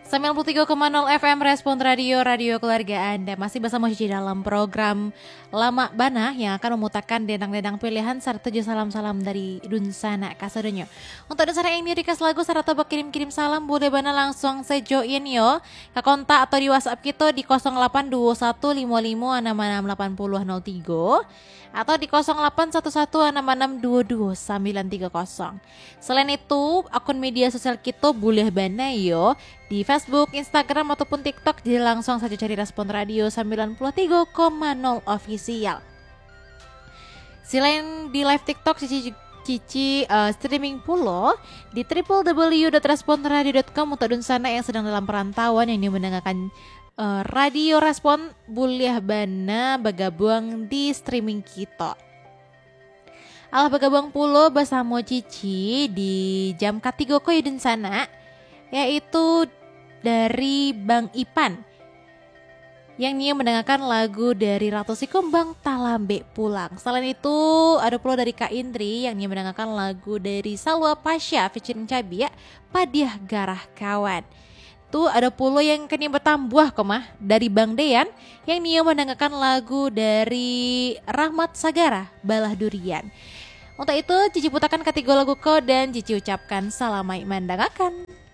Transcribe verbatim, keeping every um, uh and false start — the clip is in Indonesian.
sembilan puluh tiga koma nol F M Respon Radio, radio keluarga Anda. Masih bersama Cici dalam program Lama Bana yang akan memutarkan denang-denang pilihan serta tujuh salam-salam dari Dunsana Kasadonyo. Untuk Dunsana yang ini request lagu serta kirim-kirim salam, boleh Bana langsung sejoin yo ke kontak atau di WhatsApp kita di nol delapan dua satu lima lima enam enam delapan nol nol tiga atau di nol delapan satu satu enam enam dua dua sembilan tiga nol. Selain itu, akun media sosial kita boleh Bana yo di Facebook, Instagram ataupun TikTok, jadi langsung saja cari Respon Radio sembilan puluh tiga koma nol official. Selain di live TikTok, Cici Cici uh, streaming pulo di w w w dot respon radio dot com untuk Dunsana yang sedang dalam perantauan yang mendengarkan uh, Radio Respon boleh Bana bergabung di streaming kita. Alah bergabung pulo bersama Cici di jam ketiga ko Dunsana, yaitu dari Bang Ipan yang dia mendengarkan lagu dari Ratu Sikumbang Talambe Pulang. Selain itu ada pula dari Kak Indri yang dia mendengarkan lagu dari Salwa Pasha featuring Cabia Padiah Garah Kawan. Tuh ada pula yang kini bertambah kemah dari Bang Dean yang dia mendengarkan lagu dari Rahmat Sagara Balah Durian. Untuk itu Cici putakan ketiga lagu ko dan Cici ucapkan salamai mendengarkan.